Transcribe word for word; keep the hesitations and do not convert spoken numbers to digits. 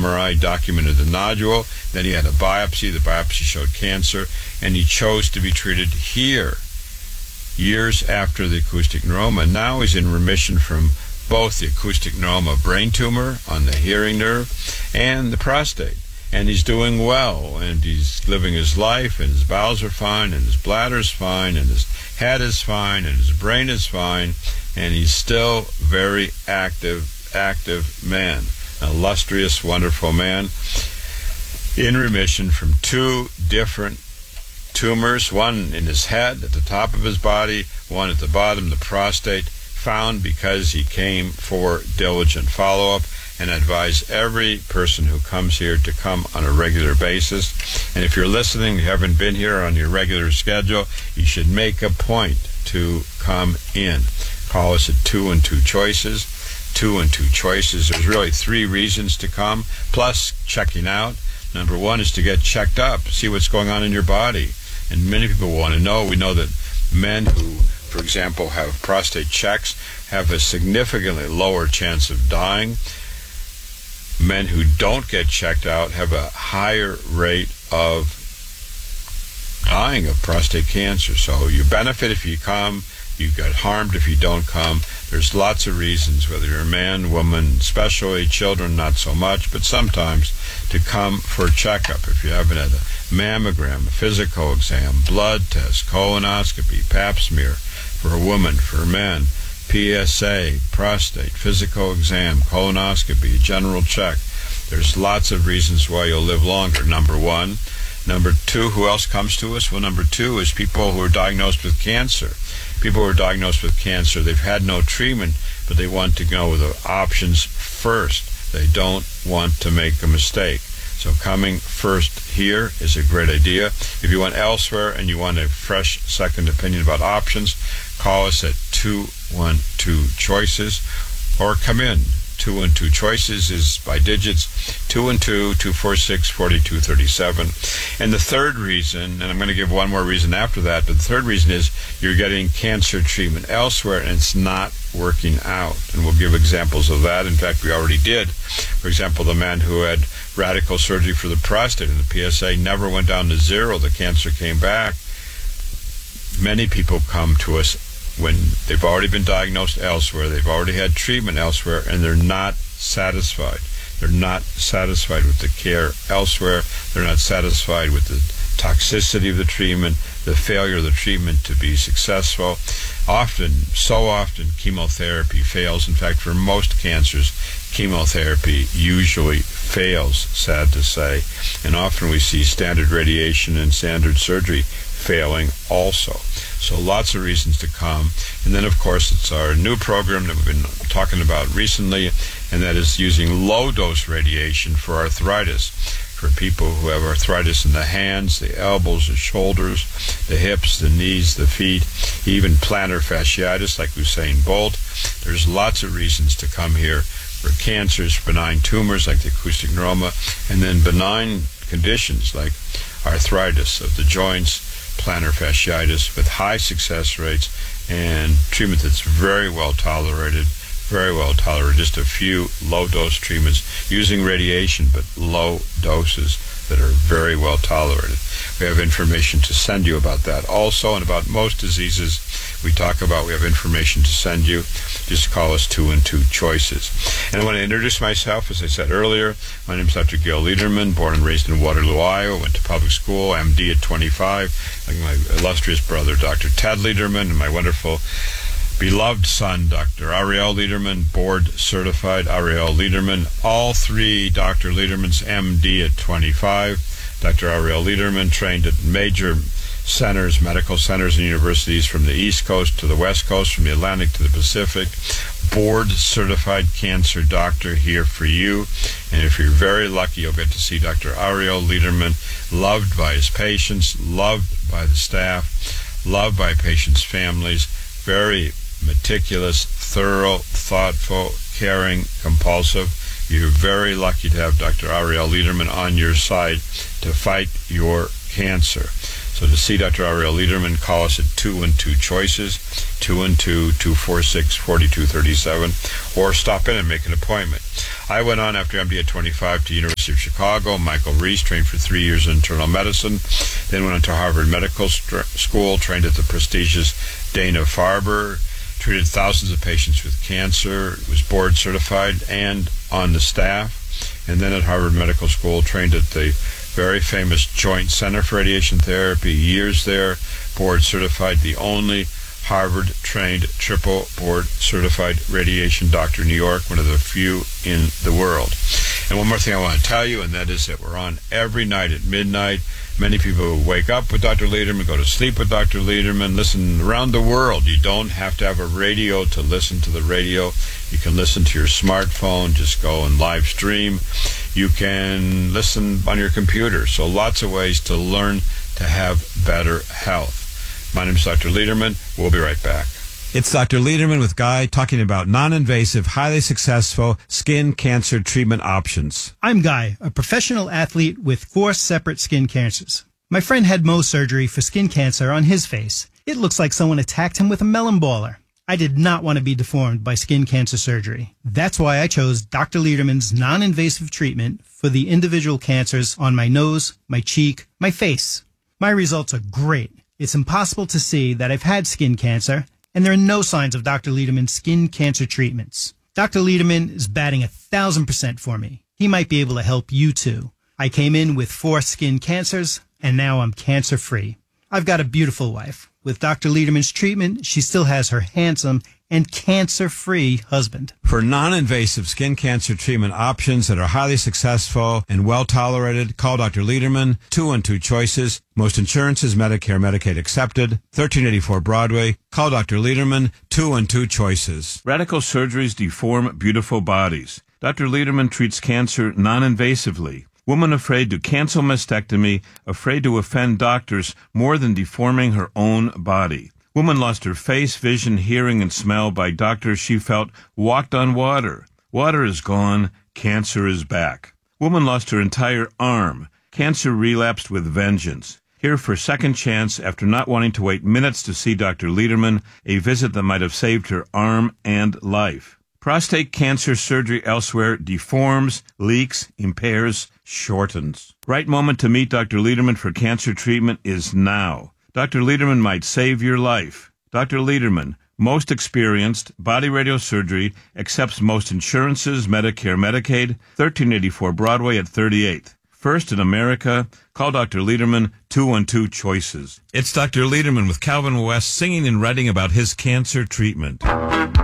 M R I documented the nodule. Then he had a biopsy. The biopsy showed cancer, and he chose to be treated here years after the acoustic neuroma. Now he's in remission from both the acoustic neuroma brain tumor on the hearing nerve and the prostate. And he's doing well, and he's living his life, and his bowels are fine, and his bladder's fine, and his head is fine, and his brain is fine, and he's still very active, active man, an illustrious, wonderful man, in remission from two different tumors, one in his head at the top of his body, one at the bottom, the prostate, found because he came for diligent follow-up. And I advise every person who comes here to come on a regular basis. And if you're listening, you haven't been here on your regular schedule, you should make a point to come in. Call us at two and two choices. Two and two choices. There's really three reasons to come, plus checking out. Number one is to get checked up, see what's going on in your body. And many people want to know. We know that men who, for example, have prostate checks have a significantly lower chance of dying. Men who don't get checked out have a higher rate of dying of prostate cancer. So you benefit if you come, you get harmed if you don't come. There's lots of reasons, whether you're a man, woman, especially children, not so much, but sometimes to come for a checkup. If you haven't had a mammogram, a physical exam, blood test, colonoscopy, pap smear for a woman, for men, P S A, prostate, physical exam, colonoscopy, a general check. There's lots of reasons why you'll live longer, number one. Number two, who else comes to us? Well, number two is people who are diagnosed with cancer. People who are diagnosed with cancer, they've had no treatment, but they want to go with the options first. They don't want to make a mistake. So coming first here is a great idea. If you went elsewhere and you want a fresh second opinion about options, call us at two one two choices, or come in. two one two choices is by digits, two one two, two four six, four two three seven. And the third reason, and I'm going to give one more reason after that, but the third reason is you're getting cancer treatment elsewhere and it's not working out. And we'll give examples of that. In fact, we already did. For example, the man who had radical surgery for the prostate and the P S A never went down to zero. The cancer came back. Many people come to us when they've already been diagnosed elsewhere, they've already had treatment elsewhere, and they're not satisfied. They're not satisfied with the care elsewhere. They're not satisfied with the toxicity of the treatment, the failure of the treatment to be successful. Often, so often, chemotherapy fails. In fact, for most cancers, chemotherapy usually fails, sad to say. And often we see standard radiation and standard surgery failing also. So lots of reasons to come. And then, of course, it's our new program that we've been talking about recently, and that is using low-dose radiation for arthritis, for people who have arthritis in the hands, the elbows, the shoulders, the hips, the knees, the feet, even plantar fasciitis like Usain Bolt. There's lots of reasons to come here for cancers, benign tumors like the acoustic neuroma, and then benign conditions like arthritis of the joints, plantar fasciitis, with high success rates and treatment that's very well tolerated, very well tolerated. Just a few low-dose treatments using radiation, but low doses that are very well tolerated. We have information to send you about that also, and about most diseases we talk about, we have information to send you. Just call us two and two choices. And I want to introduce myself. As I said earlier, my name is Doctor Gil Lederman, born and raised in Waterloo, Iowa, went to public school, M D at twenty-five, like my illustrious brother, Doctor Ted Lederman, and my wonderful beloved son, Doctor Ariel Lederman, board certified Ariel Lederman. All three Doctor Ledermans, M D at twenty-five. Doctor Ariel Lederman trained at major centers, medical centers and universities from the East Coast to the West Coast, from the Atlantic to the Pacific. Board certified cancer doctor here for you. And if you're very lucky, you'll get to see Doctor Ariel Lederman, loved by his patients, loved by the staff, loved by patients' families, very meticulous, thorough, thoughtful, caring, compulsive. You're very lucky to have Doctor Ariel Lederman on your side to fight your cancer. So to see Doctor Ariel Lederman, call us at two one two choices, two one two, two four six, four two three seven, or stop in and make an appointment. I went on after M D at twenty-five to University of Chicago. Michael Reese trained for three years in internal medicine, then went on to Harvard Medical School, trained at the prestigious Dana-Farber, treated thousands of patients with cancer, was board certified and on the staff, and then at Harvard Medical School trained at the very famous Joint Center for Radiation Therapy, years there, board certified, the only Harvard-trained triple board-certified radiation doctor in New York, one of the few in the world. And one more thing I want to tell you, and that is that we're on every night at midnight. Many people wake up with Doctor Lederman, go to sleep with Doctor Lederman, listen around the world. You don't have to have a radio to listen to the radio. You can listen to your smartphone, just go and live stream. You can listen on your computer. So lots of ways to learn to have better health. My name is Doctor Lederman. We'll be right back. It's Doctor Lederman with Guy talking about non-invasive, highly successful skin cancer treatment options. I'm Guy, a professional athlete with four separate skin cancers. My friend had Mohs surgery for skin cancer on his face. It looks like someone attacked him with a melon baller. I did not want to be deformed by skin cancer surgery. That's why I chose Doctor Lederman's non-invasive treatment for the individual cancers on my nose, my cheek, my face. My results are great. It's impossible to see that I've had skin cancer, and there are no signs of Doctor Lederman's skin cancer treatments. Doctor Lederman is batting a thousand percent for me. He might be able to help you too. I came in with four skin cancers, and now I'm cancer-free. I've got a beautiful wife. With Doctor Lederman's treatment, she still has her handsome and cancer-free husband. For non-invasive skin cancer treatment options that are highly successful and well-tolerated, call Doctor Lederman, two one two choices. Most insurances, Medicare, Medicaid accepted. thirteen eighty-four Broadway. Call Doctor Lederman, two one two choices. Radical surgeries deform beautiful bodies. Doctor Lederman treats cancer non-invasively. Woman afraid to cancel mastectomy, afraid to offend doctors more than deforming her own body. Woman lost her face, vision, hearing, and smell by doctors she felt walked on water. Water is gone. Cancer is back. Woman lost her entire arm. Cancer relapsed with vengeance. Here for second chance after not wanting to wait minutes to see Doctor Lederman, a visit that might have saved her arm and life. Prostate cancer surgery elsewhere deforms, leaks, impairs, shortens. Right moment to meet Doctor Lederman for cancer treatment is now. Doctor Lederman might save your life. Doctor Lederman, most experienced, body radiosurgery, accepts most insurances, Medicare, Medicaid, thirteen eighty-four Broadway at thirty-eighth. First in America, call Doctor Lederman, two one two choices. It's Doctor Lederman with Calvin West singing and writing about his cancer treatment.